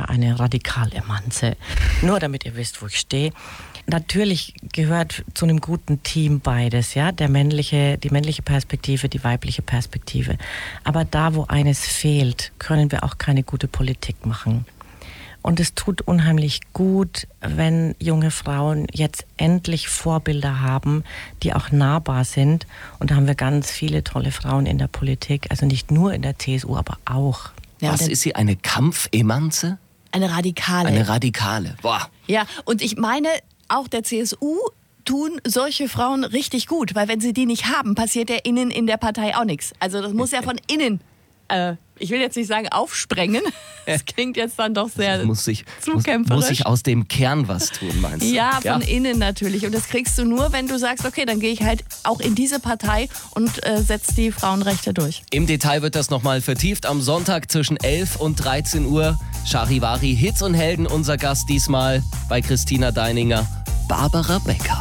eher eine Radikalemanze. Nur damit ihr wisst, wo ich stehe. Natürlich gehört zu einem guten Team beides, ja, die männliche Perspektive, die weibliche Perspektive. Aber da, wo eines fehlt, können wir auch keine gute Politik machen. Und es tut unheimlich gut, wenn junge Frauen jetzt endlich Vorbilder haben, die auch nahbar sind. Und da haben wir ganz viele tolle Frauen in der Politik, also nicht nur in der CSU, aber auch. Ja, was ist sie, eine Kampfemanze? Eine Radikale. Eine Radikale, boah. Ja, und ich meine, auch der CSU tun solche Frauen richtig gut, weil wenn sie die nicht haben, passiert ja innen in der Partei auch nichts. Also das muss ja von innen, ich will jetzt nicht sagen aufsprengen, das klingt jetzt dann doch sehr zukämpferisch. Muss ich aus dem Kern was tun, meinst du? Ja, von innen natürlich. Und das kriegst du nur, wenn du sagst, okay, dann gehe ich halt auch in diese Partei und setze die Frauenrechte durch. Im Detail wird das nochmal vertieft am Sonntag zwischen 11 und 13 Uhr. Charivari, Hits und Helden, unser Gast diesmal bei Christina Deininger, Barbara Becker.